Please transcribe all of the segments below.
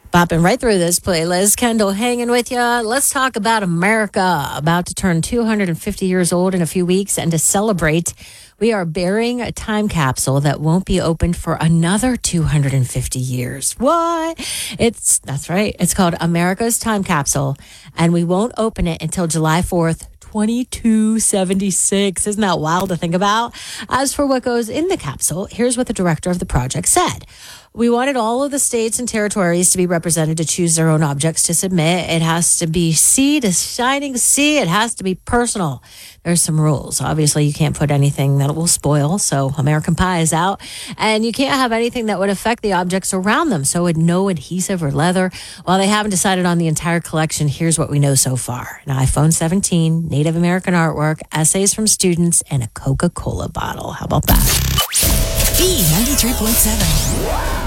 Bopping right through this playlist. Kendall hanging with you. Let's talk about America, about to turn 250 years old in a few weeks. And to celebrate, we are burying a time capsule that won't be opened for another 250 years. What? That's right. It's called America's Time Capsule. And we won't open it until July 4th. 2276. Isn't that wild to think about? As for what goes in the capsule, here's what the director of the project said. We wanted all of the states and territories to be represented to choose their own objects to submit. It has to be sea to shining sea. It has to be personal. There's some rules. Obviously, you can't put anything that will spoil, so American Pie is out. And you can't have anything that would affect the objects around them, so with no adhesive or leather. While they haven't decided on the entire collection, here's what we know so far. An iPhone 17, Native American artwork, essays from students, and a Coca-Cola bottle. How about that? B93.7.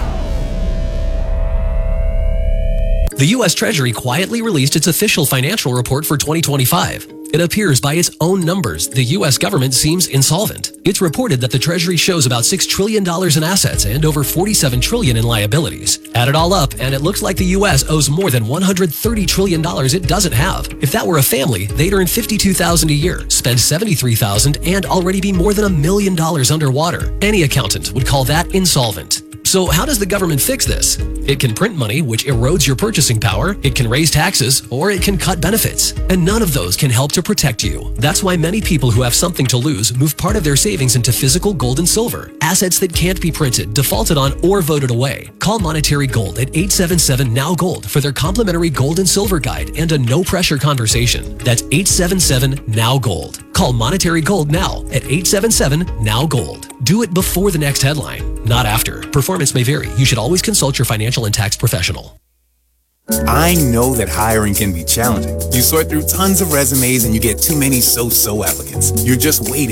The U.S. Treasury quietly released its official financial report for 2025. It appears by its own numbers, the U.S. government seems insolvent. It's reported that the Treasury shows about $6 trillion in assets and over $47 trillion in liabilities. Add it all up, and it looks like the U.S. owes more than $130 trillion it doesn't have. If that were a family, they'd earn $52,000 a year, spend $73,000, and already be more than $1 million underwater. Any accountant would call that insolvent. So how does the government fix this? It can print money, which erodes your purchasing power. It can raise taxes, or it can cut benefits. And none of those can help to protect you. That's why many people who have something to lose move part of their savings into physical gold and silver, assets that can't be printed, defaulted on, or voted away. Call Monetary Gold at 877-NOW-GOLD for their complimentary gold and silver guide and a no-pressure conversation. That's 877-NOW-GOLD. Call Monetary Gold now at 877-NOW-GOLD. Do it before the next headline, not after. Performance may vary. You should always consult your financial and tax professional. I know that hiring can be challenging. You sort through tons of resumes and you get too many so-so applicants. You're just waiting